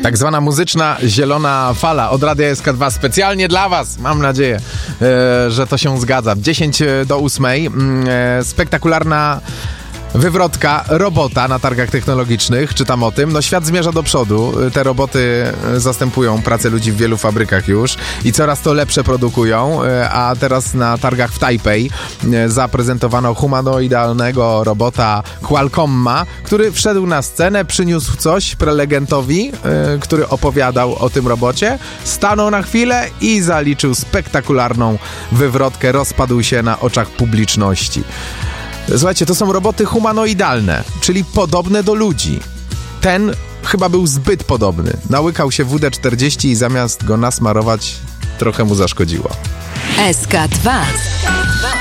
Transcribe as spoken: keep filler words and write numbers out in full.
Tak zwana muzyczna zielona fala od Radia S K dwa specjalnie dla was. Mam nadzieję, e, że to się zgadza. dziesięć do ósmej. E, spektakularna wywrotka robota na targach technologicznych. Czytam o tym. No świat zmierza do przodu. Te roboty zastępują pracę ludzi w wielu fabrykach już i coraz to lepsze produkują. A teraz na targach w Tajpej zaprezentowano humanoidalnego robota Qualcomma, który wszedł na scenę, przyniósł coś prelegentowi, który opowiadał o tym robocie, stanął na chwilę i zaliczył spektakularną wywrotkę. Rozpadł się na oczach publiczności. Słuchajcie, to są roboty humanoidalne, czyli podobne do ludzi. Ten chyba był zbyt podobny. Nałykał się W D czterdzieści i zamiast go nasmarować, trochę mu zaszkodziło. S K dwa.